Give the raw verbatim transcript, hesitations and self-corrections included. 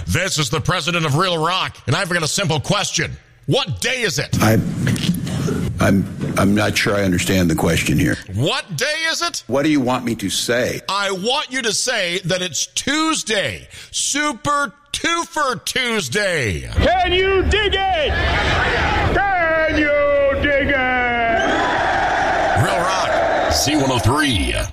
This is the president of Real Rock, and I've got a simple question. What day is it? I, I'm, I'm not sure I understand the question here. What day is it? What do you want me to say? I want you to say that it's Tuesday. Super Twofer Tuesday. Can you dig it? Can you dig it? Real Rock, C one oh three.